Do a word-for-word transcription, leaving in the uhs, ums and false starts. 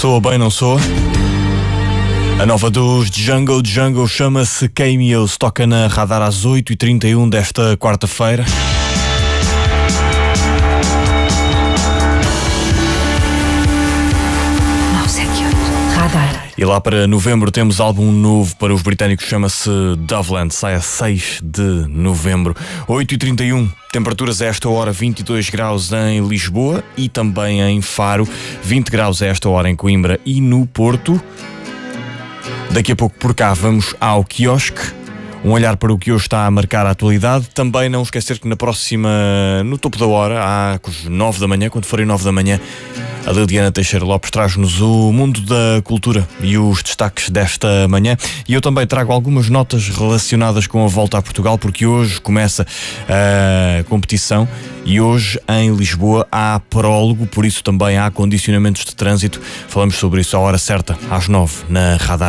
Soa bem, não soa? A nova dos Django Django chama-se Cameos, toca na Radar às oito e trinta e um desta quarta-feira. Radar. E lá para novembro temos álbum novo para os britânicos, chama-se Doveland, sai a seis de novembro. oito e trinta e um, temperaturas a esta hora, vinte e dois graus em Lisboa e também em Faro, vinte graus a esta hora em Coimbra e no Porto. Daqui a pouco por cá vamos ao quiosque, um olhar para o que hoje está a marcar a atualidade. Também não esquecer que na próxima, no topo da hora, às nove da manhã, quando forem nove da manhã, a Liliana Teixeira Lopes traz-nos o mundo da cultura e os destaques desta manhã. E eu também trago algumas notas relacionadas com a volta a Portugal, porque hoje começa a competição e hoje em Lisboa há prólogo, por isso também há condicionamentos de trânsito. Falamos sobre isso à hora certa, às nove, na Radar.